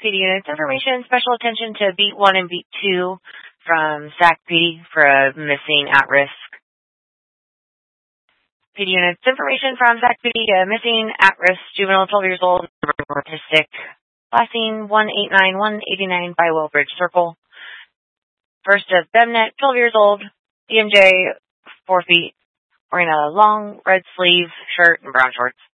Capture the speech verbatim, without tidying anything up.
P D units information, special attention to beat one and beat two from S A C P D for a missing at-risk. P D units information from S A C P D, a missing at-risk juvenile twelve years old, autistic, last seen one eight nine one eighty-nine by Wellbridge Circle. First of BEMNet, twelve years old, E M J, four feet, wearing a long red sleeve shirt and brown shorts.